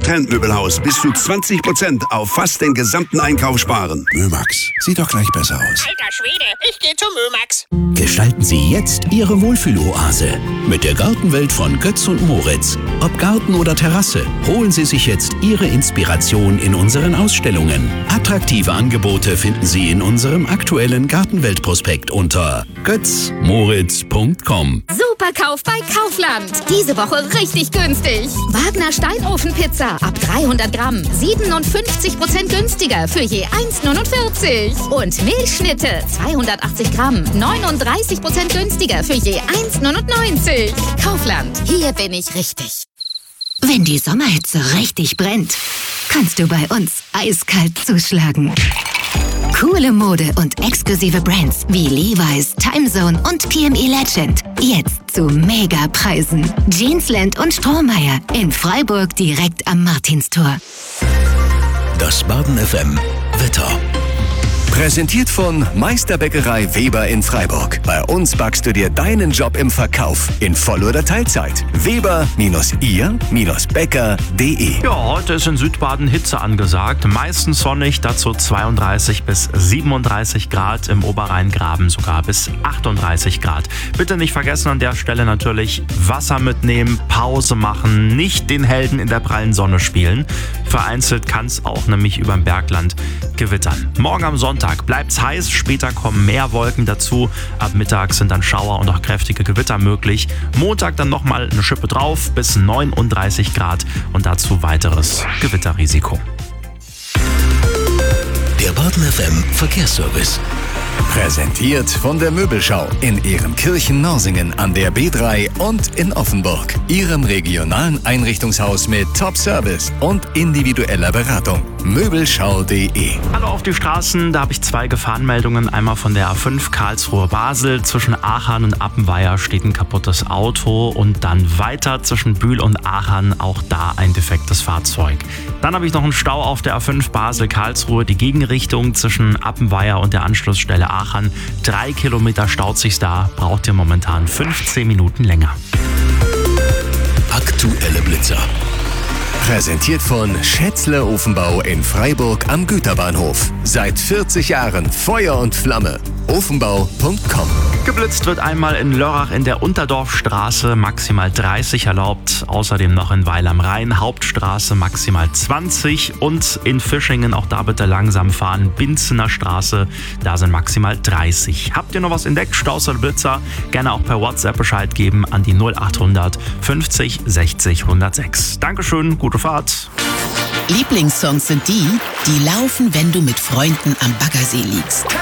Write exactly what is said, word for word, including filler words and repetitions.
Trendmöbelhaus bis zu zwanzig Prozent auf fast den gesamten Einkauf sparen. Mömax, sieht doch gleich besser aus. Alter Schwede, ich gehe zu Mömax. Gestalten Sie jetzt Ihre Wohlfühloase mit der Gartenwelt von Götz und Moritz. Ob Garten oder Terrasse, holen Sie sich jetzt Ihre Inspiration in unseren Ausstellungen. Attraktive Angebote finden Sie in unserem aktuellen Gartenweltprospekt unter götz moritz punkt com. Superkauf bei Kaufland. Diese Woche richtig günstig. Wagner Steinofenpizza ab dreihundert Gramm. siebenundfünfzig Prozent günstiger für je eins neunundvierzig. Und Milchschnitte zweihundertachtzig Gramm. neununddreißig Prozent günstiger für je eins neunundneunzig. Kaufland. Hier bin ich richtig. Wenn die Sommerhitze richtig brennt, kannst du bei uns eiskalt zuschlagen. Coole Mode und exklusive Brands wie Levi's, Timezone und P M E Legend. Jetzt zu Mega-Preisen. Jeansland und Strohmeier in Freiburg direkt am Martinstor. Das Baden F M Wetter. Präsentiert von Meisterbäckerei Weber in Freiburg. Bei uns backst du dir deinen Job im Verkauf in Voll- oder Teilzeit. Weber ihr Bäcker punkt de. Ja, heute ist in Südbaden Hitze angesagt. Meistens sonnig, dazu zweiunddreißig bis siebenunddreißig Grad. Im Oberrheingraben sogar bis achtunddreißig Grad. Bitte nicht vergessen an der Stelle natürlich Wasser mitnehmen, Pause machen, nicht den Helden in der prallen Sonne spielen. Vereinzelt kann es auch nämlich überm Bergland gewittern. Morgen am Sonntag bleibt's heiß, später kommen mehr Wolken dazu. Ab Mittag sind dann Schauer und auch kräftige Gewitter möglich. Montag dann nochmal eine Schippe drauf bis neununddreißig Grad und dazu weiteres Gewitterrisiko. Der Baden F M Verkehrsservice. Präsentiert von der Möbelschau in Ehrenkirchen-Norsingen an der B drei und in Offenburg. Ihrem regionalen Einrichtungshaus mit Top-Service und individueller Beratung. Möbelschau punkt de. Hallo auf die Straßen, da habe ich zwei Gefahrenmeldungen. Einmal von der A fünf Karlsruhe-Basel. Zwischen Aachen und Appenweier steht ein kaputtes Auto und dann weiter zwischen Bühl und Aachen, auch da ein defektes Fahrzeug. Dann habe ich noch einen Stau auf der A fünf Basel-Karlsruhe. Die Gegenrichtung zwischen Appenweier und der Anschlussstelle Aachen. Drei Kilometer staut sich da, braucht ihr momentan fünfzehn Minuten länger. Aktuelle Blitzer. Präsentiert von Schätzle Ofenbau in Freiburg am Güterbahnhof. Seit vierzig Jahren Feuer und Flamme. ofenbau punkt com. Geblitzt wird einmal in Lörrach in der Unterdorfstraße, maximal dreißig erlaubt. Außerdem noch in Weil am Rhein, Hauptstraße maximal zwanzig. Und in Fischingen, auch da bitte langsam fahren, Binzener Straße, da sind maximal dreißig. Habt ihr noch was entdeckt, Staus oder Blitzer? Gerne auch per WhatsApp Bescheid geben an die null achthundert fünfzig sechzig hundertsechs. Dankeschön, gute Fahrt. Lieblingssongs sind die, die laufen, wenn du mit Freunden am Baggersee liegst.